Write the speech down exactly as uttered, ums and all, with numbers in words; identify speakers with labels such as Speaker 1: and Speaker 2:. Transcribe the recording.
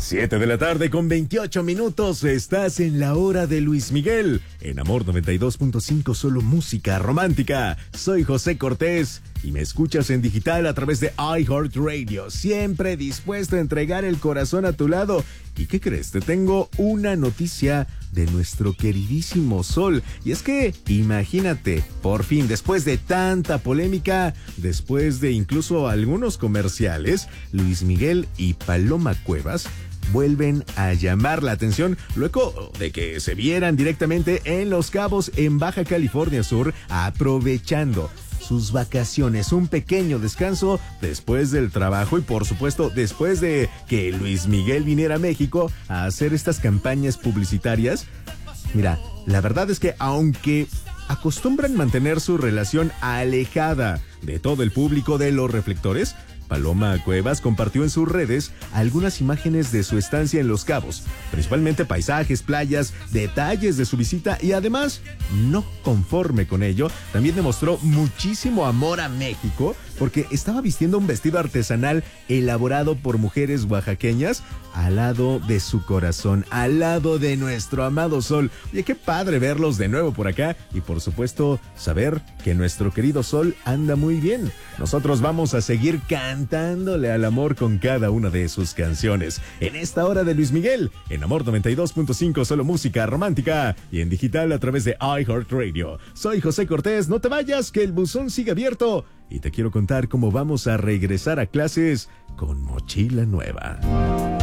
Speaker 1: Siete de la tarde con veintiocho minutos, estás en la hora de Luis Miguel, en Amor noventa y dos punto cinco, solo música romántica. Soy José Cortés y me escuchas en digital a través de iHeartRadio, siempre dispuesto a entregar el corazón a tu lado. ¿Y qué crees? Te tengo una noticia de nuestro queridísimo Sol. Y es que, imagínate, por fin, después de tanta polémica, después de incluso algunos comerciales, Luis Miguel y Paloma Cuevas vuelven a llamar la atención luego de que se vieran directamente en Los Cabos, en Baja California Sur, aprovechando sus vacaciones, un pequeño descanso después del trabajo y por supuesto después de que Luis Miguel viniera a México a hacer estas campañas publicitarias. Mira, la verdad es que aunque acostumbran mantener su relación alejada de todo el público de los reflectores, Paloma Cuevas compartió en sus redes algunas imágenes de su estancia en Los Cabos, principalmente paisajes, playas, detalles de su visita y además, no conforme con ello, también demostró muchísimo amor a México porque estaba vistiendo un vestido artesanal elaborado por mujeres oaxaqueñas al lado de su corazón, al lado de nuestro amado Sol. Oye, qué padre verlos de nuevo por acá y por supuesto saber que nuestro querido Sol anda muy bien. Nosotros vamos a seguir cantándole al amor con cada una de sus canciones. En esta hora de Luis Miguel, en Amor noventa y dos punto cinco, solo música romántica y en digital a través de iHeartRadio. Soy José Cortés, no te vayas, que el buzón sigue abierto y te quiero contar cómo vamos a regresar a clases con mochila nueva.